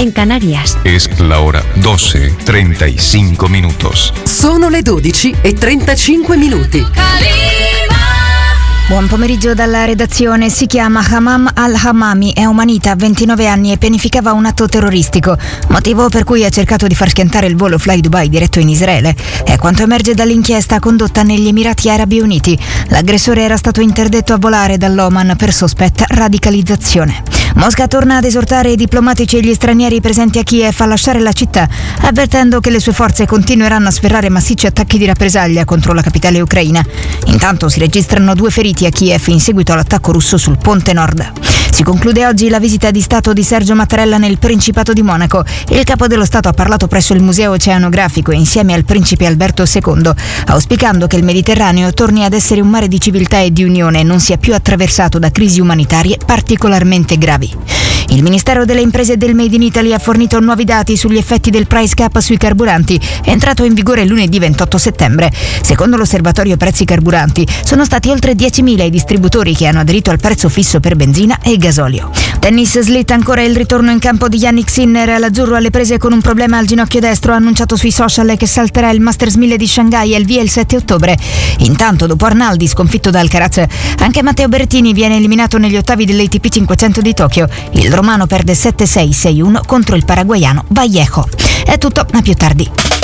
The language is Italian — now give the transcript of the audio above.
en Canarias. Es la hora 12:35 minutos. Sono le 12:35 minuti. Buon pomeriggio dalla redazione. Si chiama Hamam al-Hamami, è umanita, ha 29 anni e pianificava un atto terroristico, motivo per cui ha cercato di far schiantare il volo Fly Dubai diretto in Israele. È quanto emerge dall'inchiesta condotta negli Emirati Arabi Uniti. L'aggressore era stato interdetto a volare dall'Oman per sospetta radicalizzazione. Mosca torna ad esortare i diplomatici e gli stranieri presenti a Kiev a lasciare la città, avvertendo che le sue forze continueranno a sferrare massicci attacchi di rappresaglia contro la capitale ucraina. Intanto si registrano 2 feriti a Kiev in seguito all'attacco russo sul Ponte Nord. Si conclude oggi la visita di Stato di Sergio Mattarella nel Principato di Monaco. Il capo dello Stato ha parlato presso il Museo Oceanografico insieme al principe Alberto II, auspicando che il Mediterraneo torni ad essere un mare di civiltà e di unione e non sia più attraversato da crisi umanitarie particolarmente gravi. Il Ministero delle Imprese e del Made in Italy ha fornito nuovi dati sugli effetti del price cap sui carburanti, entrato in vigore lunedì 28 settembre. Secondo l'Osservatorio Prezzi Carburanti, sono stati oltre 10.000 i distributori che hanno aderito al prezzo fisso per benzina e gasolio. Tennis slit, ancora il ritorno in campo di Jannik Sinner. L'azzurro alle prese con un problema al ginocchio destro ha annunciato sui social che salterà il Masters 1000 di Shanghai al via il 7 ottobre. Intanto, dopo Arnaldi sconfitto da Alcaraz, anche Matteo Berrettini viene eliminato negli ottavi dell'ATP 500 di Tokyo. Il romano perde 7-6, 6-1 contro il paraguaiano Vallejo. È tutto, a più tardi.